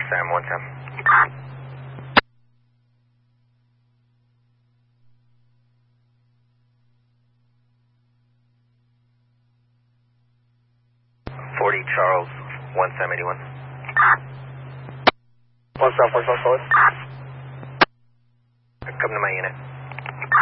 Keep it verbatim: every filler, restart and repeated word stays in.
Sam, one Sam. forty Charles, one Sam eighty-one. One Sam, one Sam, forward. Come to my unit.